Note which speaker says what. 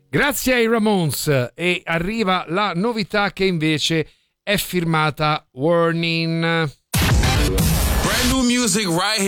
Speaker 1: Grazie ai Ramones, e arriva la novità che invece è firmata Warning.
Speaker 2: Brand new music right here.